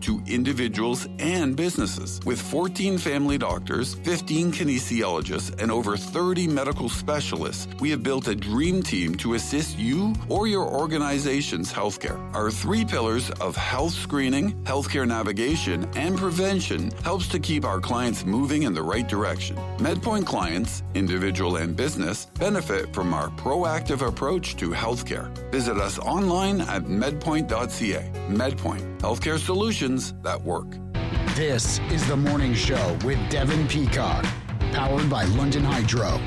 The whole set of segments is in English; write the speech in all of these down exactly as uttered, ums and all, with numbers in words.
to individuals and businesses. With fourteen family doctors, fifteen kinesiologists, and over thirty medical specialists, we have built a dream team to assist you or your organization's healthcare. Our three pillars of health screening, healthcare navigation, and prevention helps to keep our clients moving in the right direction. MedPoint clients, individual and business, benefit from our proactive approach to healthcare. Visit us online at medpoint dot c a. MedPoint, healthcare solutions that work. This is The Morning Show with Devin Peacock, powered by London Hydro.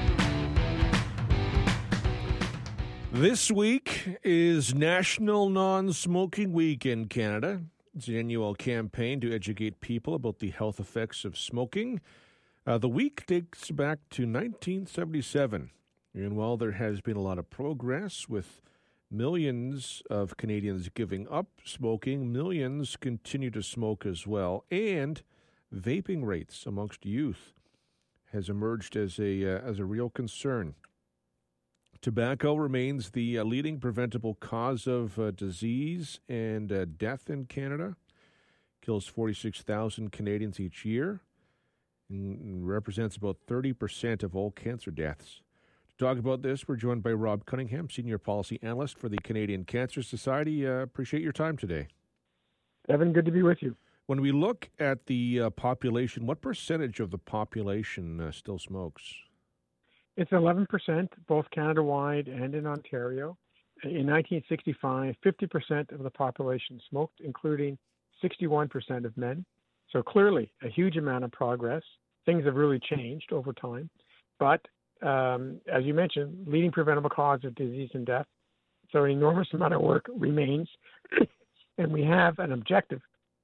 This week is National Non-Smoking Week in Canada. It's an annual campaign to educate people about the health effects of smoking. Uh, the week dates back to nineteen seventy-seven. And while there has been a lot of progress with millions of Canadians giving up smoking, millions continue to smoke as well. And vaping rates amongst youth has emerged as a, uh, as a real concern. Tobacco remains the uh, leading preventable cause of uh, disease and uh, death in Canada. Kills forty-six thousand Canadians each year and represents about thirty percent of all cancer deaths. To talk about this, we're joined by Rob Cunningham, Senior Policy Analyst for the Canadian Cancer Society. Uh, appreciate your time today. Evan, good to be with you. When we look at the uh, population, what percentage of the population uh, still smokes? It's eleven percent, both Canada-wide and in Ontario. In nineteen sixty-five, fifty percent of the population smoked, including sixty-one percent of men. So clearly a huge amount of progress. Things have really changed over time. But um, as you mentioned, leading preventable cause of disease and death. So an enormous amount of work remains. And we have an objective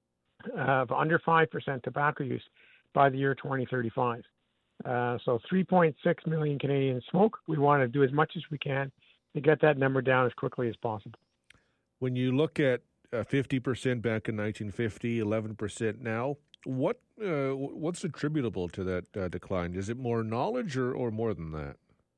of under five percent tobacco use by the year twenty thirty-five. Uh, so three point six million Canadians smoke. We want to do as much as we can to get that number down as quickly as possible. When you look at uh, fifty percent back in nineteen fifty, eleven percent now, what uh, what's attributable to that uh, decline? Is it more knowledge or, or more than that?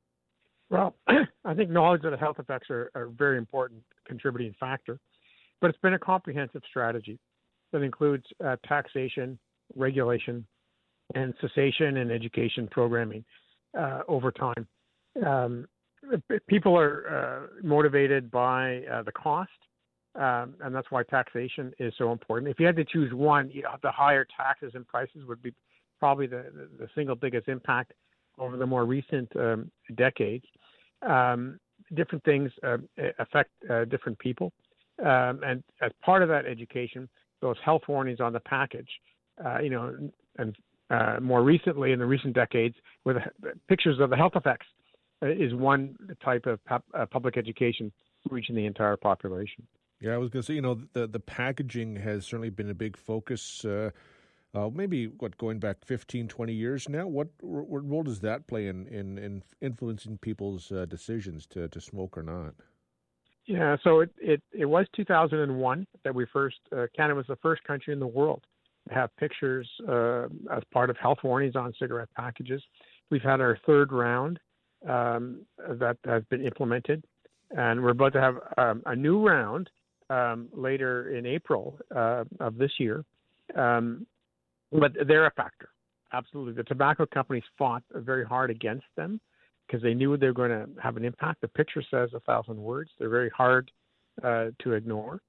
Well, I think knowledge of the health effects are, are a very important contributing factor, but it's been a comprehensive strategy that includes uh, taxation, regulation, and cessation and education programming uh, over time. Um, people are uh, motivated by uh, the cost, um, and that's why taxation is so important. If you had to choose one, you know, the higher taxes and prices would be probably the, the single biggest impact over the more recent um, decades. Um, different things uh, affect uh, different people, um, and as part of that education, those health warnings on the package, uh, you know, and Uh, more recently, in the recent decades, with pictures of the health effects, uh, is one type of pub, uh, public education reaching the entire population. Yeah, I was going to say, you know, the the packaging has certainly been a big focus. Uh, uh, maybe what going back fifteen, twenty years now. What, what role does that play in in, in influencing people's uh, decisions to, to smoke or not? Yeah, so it it, it was two thousand one that we first. Uh, Canada was the first country in the world have pictures uh, as part of health warnings on cigarette packages. We've had our third round um, that has been implemented, and we're about to have um, a new round um, later in April uh, of this year. Um, but they're a factor, absolutely. The tobacco companies fought very hard against them because they knew they were going to have an impact. The picture says a thousand words. They're very hard uh, to ignore.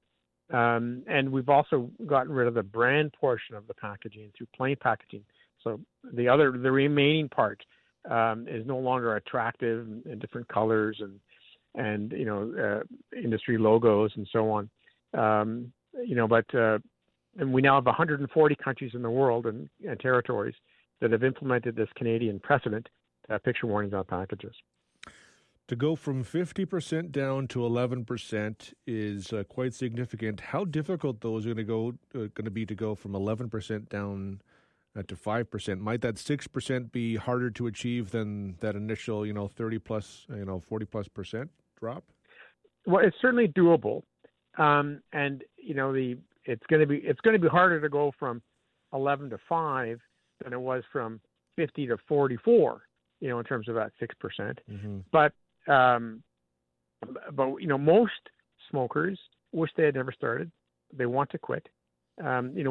Um, and we've also gotten rid of the brand portion of the packaging through plain packaging. So the other, the remaining part um, is no longer attractive in different colors and, and you know, uh, industry logos and so on. Um, you know, but uh, and we now have one hundred forty countries in the world and, and territories that have implemented this Canadian precedent to have picture warnings on packages. To go from fifty percent down to eleven percent is uh, quite significant. How difficult, though, is going to go uh, going to be to go from eleven percent down uh, to five percent? Might that six percent be harder to achieve than that initial, you know, thirty plus, you know, forty plus percent drop? Well, it's certainly doable, um, and you know, the it's going to be it's going to be harder to go from eleven to five than it was from fifty to forty-four. You know, in terms of that six percent, mm-hmm. but Um, but, you know, most smokers wish they had never started. They want to quit. Um, you know,